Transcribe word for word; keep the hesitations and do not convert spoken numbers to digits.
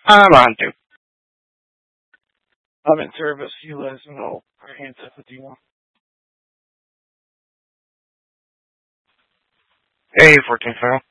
I'm on to. I'm in service. You let us know. Our hands up with you. Hey, fourteen file.